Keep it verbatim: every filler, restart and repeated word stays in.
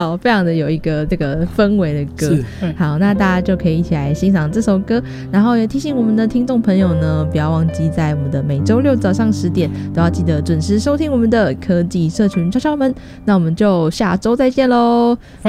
好，非常的有一个这个氛围的歌。好，那大家就可以一起来欣赏这首歌，然后也提醒我们的听众朋友呢，不要忘记在我们的每周六早上十点都要记得准时收听我们的科技社群敲敲门。那我们就下周再见喽，拜